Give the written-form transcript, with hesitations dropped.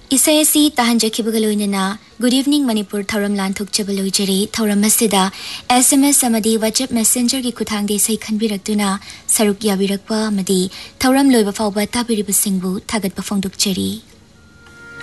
इसायसी ताहंजखिबगलोइनना good evening Manipur थौरम लांथोकचबलोइजरी थौरम असिदा SMS अमदी WhatsApp Messenger की खुथांगदे सही खनबिरक्तुना सरुक याबिरक्पा अमदी थौरम लोइबा फावबा ताबिरिबसिंगबु थागतपा फोंदोकचरी।